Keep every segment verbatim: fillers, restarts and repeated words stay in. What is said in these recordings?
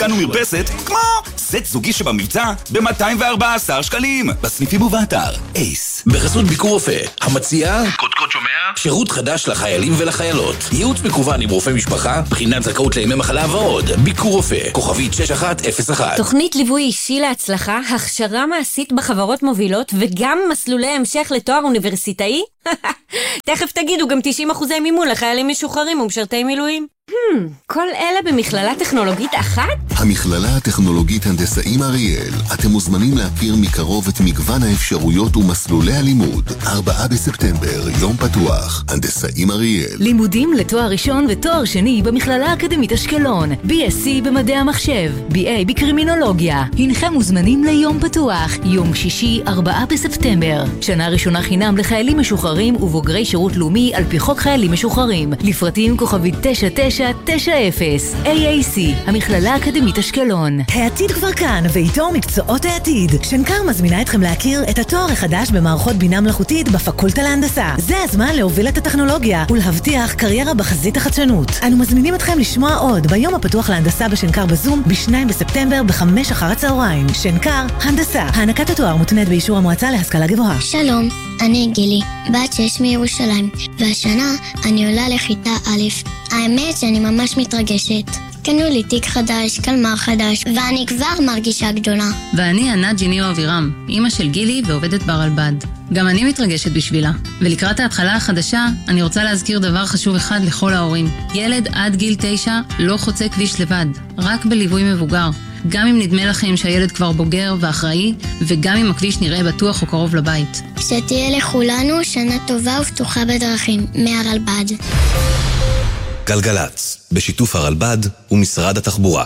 כאן ומרפסת כמו סט זוגי שבמבצע ב-מאתיים וארבעה עשר שקלים. בסניפים ובאתר אייס. בחסות ביקור רופא, המציעה קודקוד שומע? שירות חדש לחיילים ולחיילות. ייעוץ מקוון עם רופא משפחה, בחינת זכאות לימי מחלה ועוד. ביקור רופא, כוכבית שש אחת אפס אחת. תוכנית ליווי אישי להצלחה, הכשרה מעשית בחברות מובילות וגם מסלולי המשך לתואר אוניברסיטאי? תכף תגידו גם תשעים אחוזי מימון לחיילים משוחררים ומשרתי מילואים. Hmm, כל אלה במכללה טכנולוגית אחת? המכללה הטכנולוגית הנדסאים אריאל. אתם מוזמנים להכיר מקרוב את מגוון האפשרויות ומסלולי הלימוד. ארבעה בספטמבר, יום פתוח. הנדסאים אריאל. לימודים לתואר ראשון ותואר שני במכללה האקדמית אשקלון. בי אס סי במדעי המחשב. בי איי בקרימינולוגיה. הנכם מוזמנים ליום פתוח. יום שישי, ארבעה בספטמבר. שנה ראשונה חינם לחיילים משוחררים ובוגרי שירות לאומי על פי חוק חיילים משוחררים. לפרטים כוכבית תשע תשע תשע אפס. איי איי סי, המכללה האקדמית אשקלון. העתיד כבר כאן, ואיתו מקצועות העתיד. שנקר מזמינה אתכם להכיר את התואר החדש במערכות בינה מלאכותית בפקולטה להנדסה. זה הזמן להוביל את הטכנולוגיה ולהבטיח קריירה בחזית החדשנות. אנו מזמינים אתכם לשמוע עוד ביום הפתוח להנדסה בשנקר בזום בשניים בספטמבר בחמש אחר הצהריים. שנקר, הנדסה. הענקת התואר מותנית באישור המועצה להשכלה גבוהה. שלום, אני גילי, בת שש מירושלים, והשנה אני עולה לכיתה א'. האמת שאני ממש מתרגשת. קנו לי תיק חדש, קלמר חדש, ואני כבר מרגישה גדולה. ואני ענת ג'יניו אבירם, אמא של גילי ועובדת ברלב"ד. גם אני מתרגשת בשבילה. ולקראת ההתחלה החדשה, אני רוצה להזכיר דבר חשוב אחד לכל ההורים. ילד עד גיל תשע לא חוצה כביש לבד, רק בליווי מבוגר. גם אם נדמה לכם שהילד כבר בוגר ואחראי, וגם אם הכביש נראה בטוח או קרוב לבית. שתהיה לכולנו שנה טובה ופתוחה בדרכים, מהרלב"ד. גלגלץ, בשיתוף הרלב"ד ומשרד התחבורה.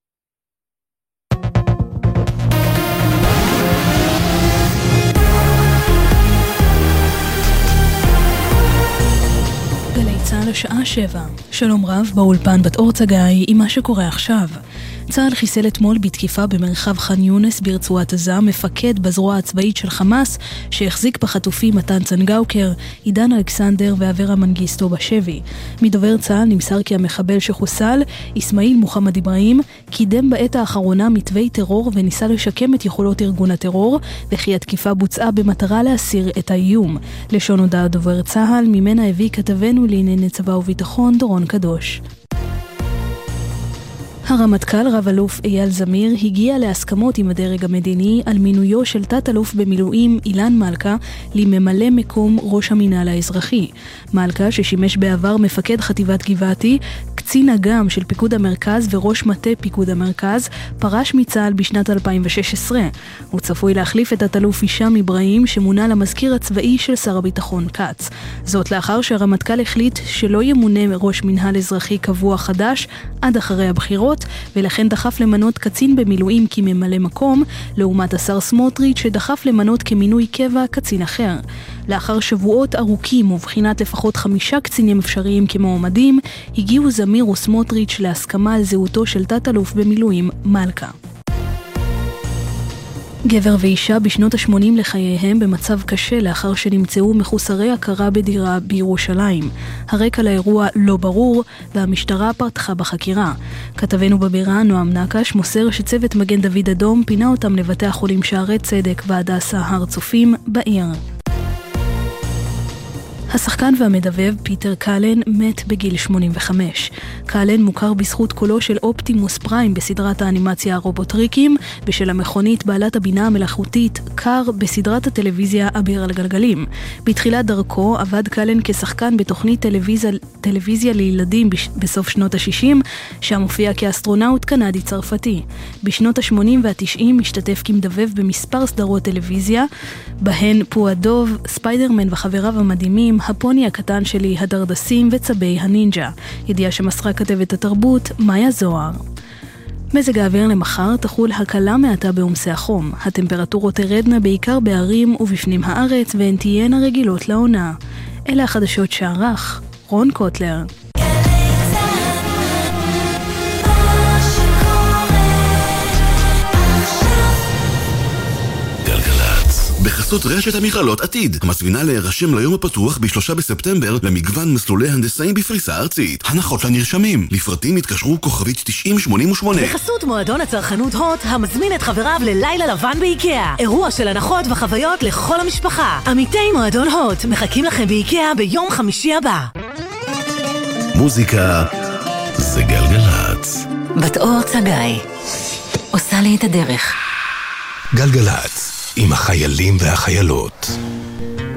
גלי צה"ל השעה שבע. שלום רב, באולפן בת אור צגאי עם מה שקורה עכשיו. צה"ל חיסל אתמול בתקיפה במרחב ח'אן יונס ברצועת עזה מפקד בזרוע הצבאית של חמאס שהחזיק בחטופים מתן צנגאוקר, עידן אלכסנדר ואברה מנגיסטו בשבי. מדובר צה"ל נמסר כי המחבל שחוסל, אסמאעיל מוחמד אברהים, קידם בעת האחרונה מתווי טרור וניסה לשקם את יכולות ארגון הטרור, וכי התקיפה בוצעה במטרה להסיר את האיום. לשון הודעה דובר צה"ל, ממנה הביא כתבנו לענייני צבא וביטחון דורון קדוש. הרמטכ"ל רב אלוף אייל זמיר הגיע להסכמות עם הדרג המדיני על מינויו של תת אלוף במילואים אילן מלכה לממלא מקום ראש המינהל האזרחי. מלכה, ששימש בעבר מפקד חטיבת גבעתי, קצין אג"ם של פיקוד המרכז וראש מטה פיקוד המרכז, פרש מצה"ל בשנת אלפיים ושש עשרה. הוא צפוי להחליף את תת אלוף הישאם אברהים שמונה למזכיר הצבאי של שר הביטחון כץ. זאת לאחר שהרמטכ"ל החליט שלא ימונה ראש מינהל אזרחי קבוע חדש עד אחרי הבחירות, ולכן דחף למנות קצין במילואים כממלא מקום, לעומת השר סמוטריץ' שדחף למנות כמינוי קבע קצין אחר. לאחר שבועות ארוכים ובחינת לפחות חמישה קצינים אפשריים כמועמדים, הגיעו זמיר וסמוטריץ' להסכמה על זהותו של תת אלוף במילואים מלכה. גבר ואישה בשנות ה-שמונים לחייהם במצב קשה לאחר שנמצאו מחוסרי הכרה בדירה בירושלים. הרקע לאירוע לא ברור והמשטרה פתחה בחקירה. כתבנו בבירה נועם נקש מוסר שצוות מגן דוד אדום פינה אותם לבתי החולים שערי צדק והדסה הר צופים בעיר. השחקן והמדבב פיטר קלן מת בגיל שמונים וחמש. קלן מוכר בזכות קולו של אופטימוס פריים בסדרת האנימציה הרובוטריקים, ושל המכונית בעלת הבינה המלאכותית קאר בסדרת הטלוויזיה אביר על גלגלים. בתחילת דרכו עבד קלן כשחקן בתוכנית טלוויזיה, טלוויזיה לילדים בסוף שנות ה-שישים, שם הופיע כאסטרונאוט קנדי צרפתי. בשנות ה-שמונים וה-תשעים משתתף כמדבב במספר סדרות טלוויזיה, בהן פועדוב, ספיידרמן וחבריו המדהימים, הפוני הקטן שלי, הדרדסים וצבי הנינג'ה. ידיעה שמסרה כתבת התרבות, מאיה זוהר. מזג האוויר למחר תחול הקלה מעטה בעומסי החום. הטמפרטורות תרדנה בעיקר בערים ובפנים הארץ והן תהיינה רגילות לעונה. אלה החדשות שערך רון קוטלר. בחסות בחסות רשת המכללות עתיד, המזמינה להירשם ליום הפתוח בשלושה בספטמבר למגוון מסלולי הנדסאים בפריסה ארצית. הנחות לנרשמים. לפרטים התקשרו כוכבית תשעים שמונים ושמונה. בחסות מועדון הצרכנות הוט, המזמין את חבריו ללילה לבן באיקאה. אירוע של הנחות וחוויות לכל המשפחה. עמיתי מועדון הוט מחכים לכם באיקאה ביום חמישי הבא. מוזיקה זה גלגלץ. בת אור צגאי עושה לי את הדרך. גלגלץ עם החיילים והחיילות.